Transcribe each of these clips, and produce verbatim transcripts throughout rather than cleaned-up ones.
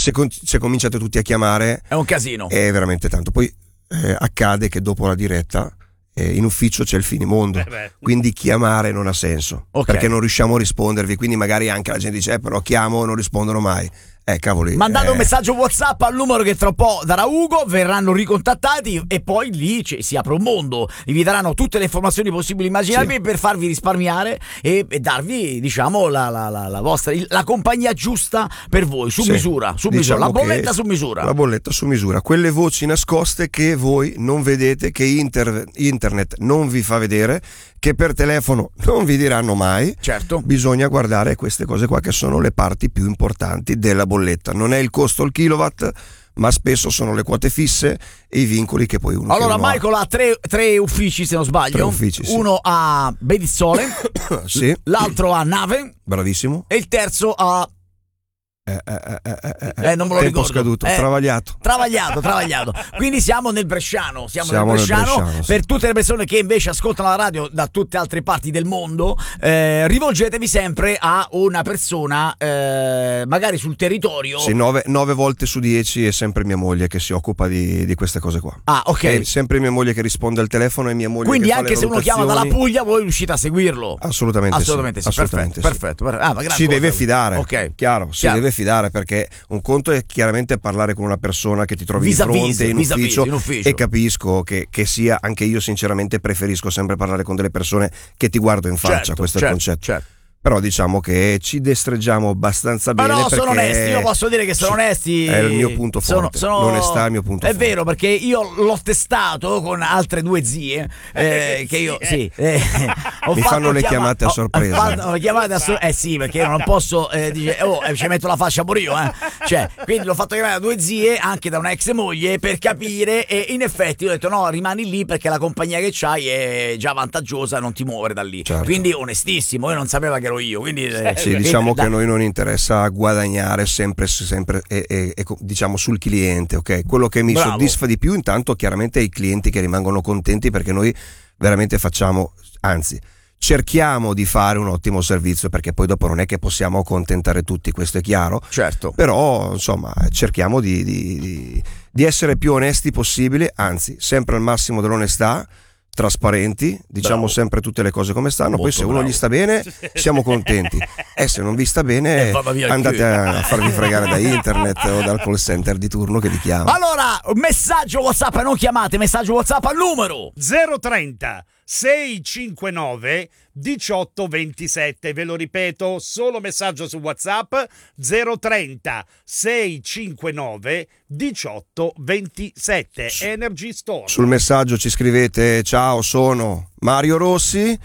se, con, se cominciate tutti a chiamare è un casino, è veramente tanto. Poi eh, accade che dopo la diretta eh, in ufficio c'è il finimondo, eh quindi chiamare non ha senso, okay. perché non riusciamo a rispondervi, quindi magari anche la gente dice eh, però chiamo, non rispondono mai. Eh, cavoli, mandate eh. un messaggio WhatsApp al numero che tra un po' darà Ugo, verranno ricontattati e poi lì cioè, si apre un mondo, vi daranno tutte le informazioni possibili e immaginabili, sì. per farvi risparmiare e, e darvi, diciamo, la, la, la, la vostra la compagnia giusta per voi, su sì. misura, su diciamo misura, la bolletta su misura. La bolletta su misura, quelle voci nascoste che voi non vedete, che inter, internet non vi fa vedere, che per telefono non vi diranno mai. Certo. Bisogna guardare queste cose qua che sono le parti più importanti della bolletta. Non è il costo al kilowatt, ma spesso sono le quote fisse e i vincoli che poi uno allora uno Michael ha, ha tre, tre uffici se non sbaglio, tre uffici, sì. uno a Bedizzole sì. l'altro a Nave, bravissimo, e il terzo a Eh, eh, eh, eh, eh, eh, non me lo tempo ricordo. scaduto, eh, travagliato. Travagliato, travagliato. Quindi siamo nel Bresciano, siamo, siamo nel Bresciano, nel Bresciano per sì. tutte le persone che invece ascoltano la radio da tutte altre parti del mondo, eh, rivolgetevi sempre a una persona eh, magari sul territorio. Sì, nove, nove volte su dieci è sempre mia moglie che si occupa di, di queste cose qua. Ah, ok. È sempre mia moglie che risponde al telefono e mia moglie quindi che anche fa le se uno chiama dalla valutazioni. Puglia voi riuscite a seguirlo? Assolutamente, assolutamente sì. sì. Assolutamente perfetto, sì. perfetto. Ah, ma si cosa. deve fidare, ok, chiaro, si chiaro. deve fidare, perché un conto è chiaramente parlare con una persona che ti trovi vis di fronte in, ufficio, in ufficio e capisco che, che sia, anche io sinceramente preferisco sempre parlare con delle persone che ti guardo in faccia, certo, questo certo, è il concetto. Certo. Però diciamo che ci destreggiamo abbastanza bene. Però sono perché onesti, io posso dire che sono onesti. È il mio punto forte. Sono, sono... L'onestà è il mio punto è forte. È vero, perché io l'ho testato con altre due zie. Eh, che io sì. Eh, ho Mi fatto fanno le chiama... chiamate a sorpresa. Ho fatto, ho chiamate a sor... Eh sì, perché io non posso eh, dice, oh, eh, ci metto la fascia pure io, eh. Cioè, quindi l'ho fatto chiamare da due zie, anche da una ex moglie, per capire. E in effetti ho detto: no, rimani lì perché la compagnia che c'hai è già vantaggiosa, non ti muovere da lì. Certo. Quindi onestissimo, io non sapevo che ero io. Quindi eh, sì, diciamo che a noi non interessa guadagnare sempre, sempre e, e, e, diciamo sul cliente, ok? Quello che mi Bravo. soddisfa di più intanto chiaramente è i clienti che rimangono contenti, perché noi veramente facciamo, anzi cerchiamo di fare un ottimo servizio, perché poi dopo non è che possiamo accontentare tutti, questo è chiaro. Certo. Però insomma cerchiamo di, di, di, di essere più onesti possibile, anzi sempre al massimo dell'onestà, trasparenti, diciamo bravo. Sempre tutte le cose come stanno. Molto poi se bravo. Uno gli sta bene siamo contenti, e se non vi sta bene eh, andate a, a farvi fregare da internet o dal call center di turno che vi chiama. Allora, messaggio WhatsApp, non chiamate, messaggio WhatsApp al numero zero trenta seicentocinquantanove diciotto ventisette, ve lo ripeto, solo messaggio su WhatsApp zero trenta seicentocinquantanove diciotto ventisette. Energy Store. Sul messaggio ci scrivete: ciao, sono Mario Rossi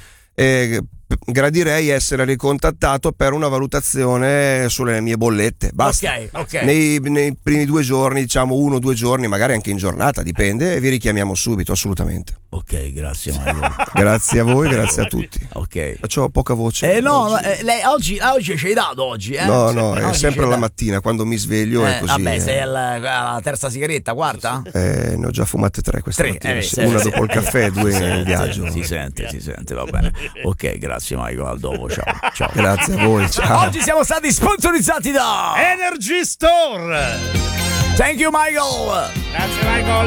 e gradirei essere ricontattato per una valutazione sulle mie bollette. Basta. Ok, ok. Nei, nei primi due giorni, diciamo uno o due giorni, magari anche in giornata, dipende, e vi richiamiamo subito, assolutamente. Ok, grazie Mario. Grazie a voi, grazie a tutti. Ok. Faccio poca voce. Eh no, oggi. Eh, lei oggi, oggi ci hai dato oggi, eh? No, no, è oggi sempre la mattina quando mi sveglio eh, è così. Vabbè, eh. sei alla, alla terza sigaretta, quarta? Eh, ne ho già fumate tre questa tre, mattina. eh, sì. sì, Una sì, dopo il caffè e due in viaggio. Si sente, si sente, va bene. Ok, grazie Michael, al dopo, ciao. Ciao. Grazie a voi, ciao. Oggi siamo stati sponsorizzati da Energy Store. Thank you Michael. Grazie Michael.